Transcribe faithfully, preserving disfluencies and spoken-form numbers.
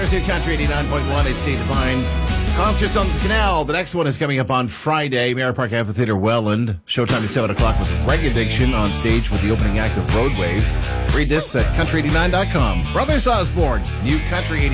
Calgary's new Country eighty-nine point one. It's Steve Devine. Concerts on the Canal. The next one is coming up on Friday. Mary Park Amphitheatre, Welland. Showtime is seven o'clock with Reggae Addiction on stage with the opening act of Road Waves. Read this at country eighty-nine dot com. Brothers Osborne, new Country eighty-nine.